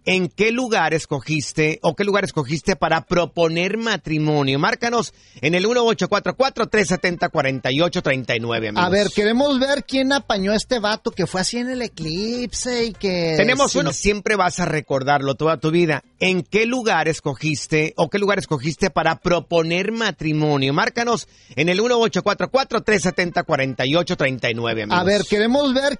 ¿en qué lugar escogiste para proponer matrimonio? Márcanos en el 1844-370-4839, amigos. A ver, queremos ver quién apañó a este vato que fue así en el eclipse y que... Tenemos uno, siempre vas a recordarlo toda tu vida. ¿En qué lugar escogiste para proponer matrimonio? Márcanos en el 1844-370-4839, amigos. A ver, queremos ver